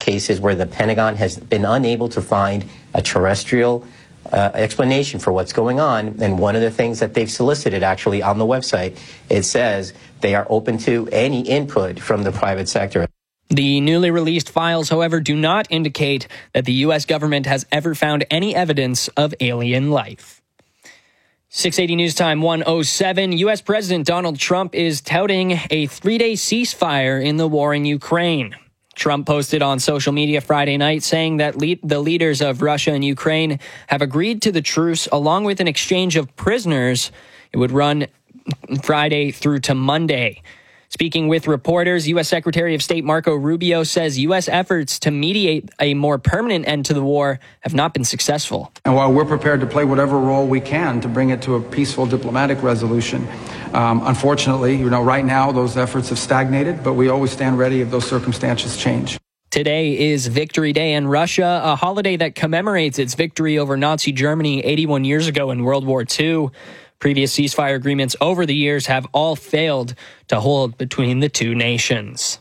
cases where the Pentagon has been unable to find a terrestrial explanation for what's going on. And one of the things that they've solicited actually on the website, it says they are open to any input from the private sector. The newly released files, however, do not indicate that the U.S. government has ever found any evidence of alien life. 680 News Time 1:07. U.S. President Donald Trump is touting a 3-day ceasefire in the war in Ukraine. Trump posted on social media Friday night saying that the leaders of Russia and Ukraine have agreed to the truce along with an exchange of prisoners. It would run Friday through to Monday. Speaking with reporters, U.S. Secretary of State Marco Rubio says U.S. efforts to mediate a more permanent end to the war have not been successful. And while we're prepared to play whatever role we can to bring it to a peaceful diplomatic resolution, unfortunately, right now those efforts have stagnated, but we always stand ready if those circumstances change. Today is Victory Day in Russia, a holiday that commemorates its victory over Nazi Germany 81 years ago in World War II. Previous ceasefire agreements over the years have all failed to hold between the two nations.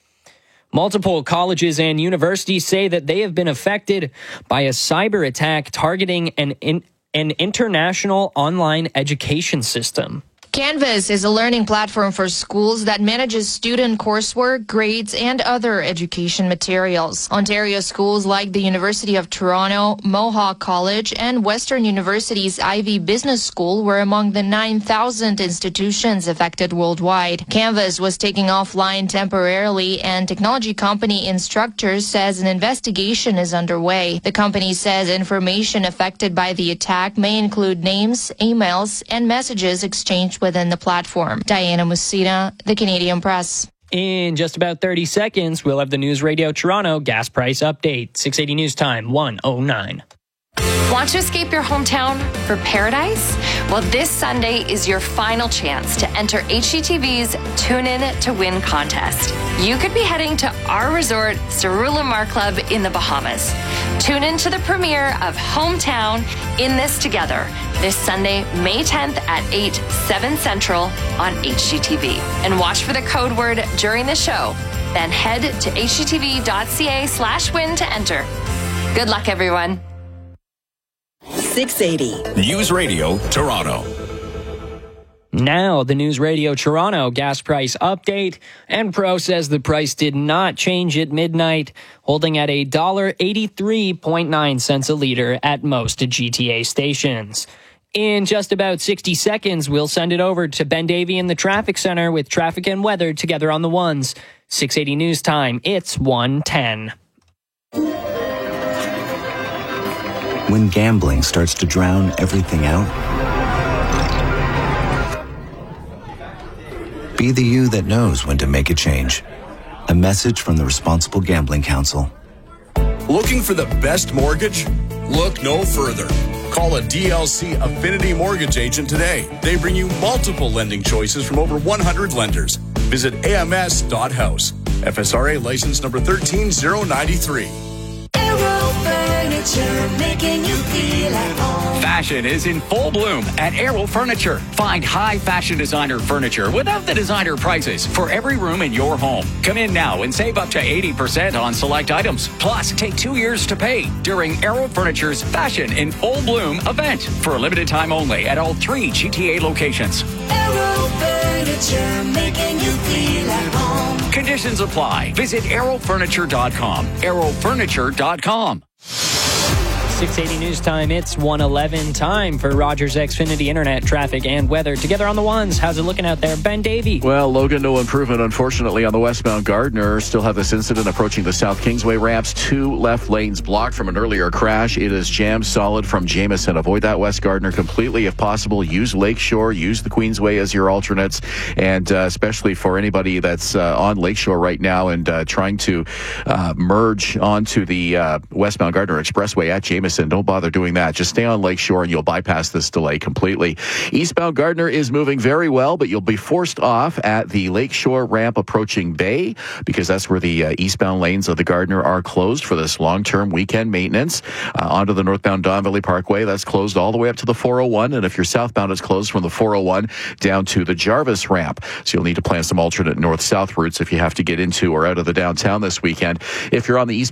Multiple colleges and universities say that they have been affected by a cyber attack targeting an international online education system. Canvas is a learning platform for schools that manages student coursework, grades, and other education materials. Ontario schools like the University of Toronto, Mohawk College, and Western University's Ivey Business School were among the 9,000 institutions affected worldwide. Canvas was taken offline temporarily, and technology company Instructure says an investigation is underway. The company says information affected by the attack may include names, emails, and messages exchanged within the platform. Diana Musina, The Canadian Press. In just about 30 seconds, we'll have the News Radio Toronto gas price update. 680 News Time 1:09. Want to escape your hometown for paradise? Well, this Sunday is your final chance to enter HGTV's Tune In to Win contest. You could be heading to our resort, Cerula Mar Club in the Bahamas. Tune in to the premiere of Hometown In This Together this Sunday, May 10th at 8, 7 Central on HGTV. And watch for the code word during the show. Then head to hgtv.ca/win to enter. Good luck, everyone. 680 News Radio Toronto. Now, the News Radio Toronto gas price update. Enpro says the price did not change at midnight, holding at $1.83.9 a liter at most GTA stations. In just about 60 seconds, we'll send it over to Ben Davey in the traffic center with traffic and weather together on the ones. 680 News Time, it's 1:10. When gambling starts to drown everything out, be the you that knows when to make a change. A message from the Responsible Gambling Council. Looking for the best mortgage? Look no further. Call a DLC Affinity Mortgage agent today. They bring you multiple lending choices from over 100 lenders. Visit ams.house. FSRA license number 13093. Making you feel at home. Fashion is in full bloom at Arrow Furniture. Find high fashion designer furniture without the designer prices for every room in your home. Come in now and save up to 80% on select items. Plus, take 2 years to pay during Arrow Furniture's Fashion in Full Bloom event for a limited time only at all 3 GTA locations. Arrow Furniture, making you feel at home. Conditions apply. Visit arrowfurniture.com. arrowfurniture.com. 680 News Time, it's 1:11. Time for Rogers Xfinity Internet traffic and weather. Together on the ones, how's it looking out there? Ben Davey. Well, Logan, no improvement, unfortunately, on the westbound Gardner. Still have this incident approaching the South Kingsway ramps. 2 left lanes blocked from an earlier crash. It is jammed solid from Jameson. Avoid that West Gardner completely if possible. Use Lakeshore, use the Queensway as your alternates, and especially for anybody that's on Lakeshore right now and trying to merge onto the westbound Gardner Expressway at Jameson. Don't bother doing that. Just stay on Lakeshore and you'll bypass this delay completely. Eastbound Gardner is moving very well, but you'll be forced off at the Lakeshore ramp approaching Bay because that's where the eastbound lanes of the Gardner are closed for this long-term weekend maintenance. Onto the northbound Don Valley Parkway, that's closed all the way up to the 401. And if you're southbound, it's closed from the 401 down to the Jarvis ramp. So you'll need to plan some alternate north-south routes if you have to get into or out of the downtown this weekend. If you're on the east